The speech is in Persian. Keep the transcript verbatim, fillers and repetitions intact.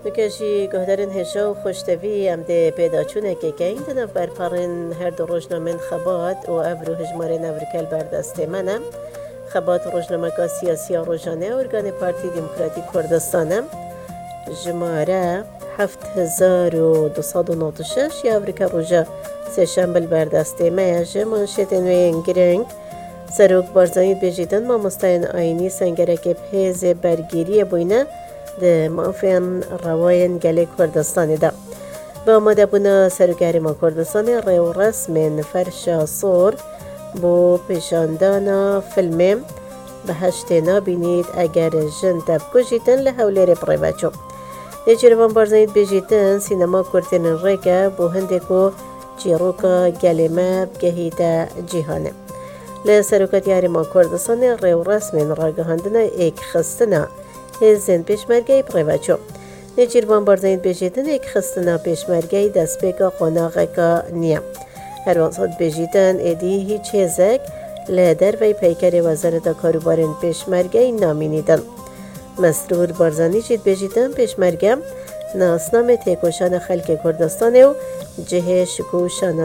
نکشی گهدارن هشا و خوشتوی ام ده پیدا چونه که که این دنف برپارن هر دو روزنامه خبات و ابرو هجماره نورکل بردسته منم خبات روزنامه کا سیاسی روزانه ارگان پارتی دموکراتیک کردستانم جماره هفت هزار و دوصد و نود و شش یا افریقا روزا سهشنبه بردسته میاشه منشط نوین گرنگ سروک بارزانی بجیدن ما مستعین آینی سنگره که پیز برگیری بوینه ده مافین رواین گله کردستانی ده با آماده بونا سروکاری ما کردستانی ریو رسم فرشا صور بو پیشاندانا فیلم به هشتینا بینید اگر جن تب کجیتن لحوله رب بچو نجربان بارزانید بجیتن سینما کردن ریکه بو هندکو چیروکا گلیمه بگهیده جیهانه لسروکات یاری ما کردستان ریو رسم راگهاندن ایک خستنا هزین پیشمرگی پریوچو نجربان بارزانید بجیتن ایک خستنا پیشمرگی دست پیکا قناغه کا نیا هر وقت بجیتن ایدی هیچ هزک لدر وی پیکر وزارت کاروبارن پیشمرگی نامینیدن مسرور بارزانی جید بجیتن پیشمرگم ناسنامه تکوشان خلک کردستان و جه شکوشان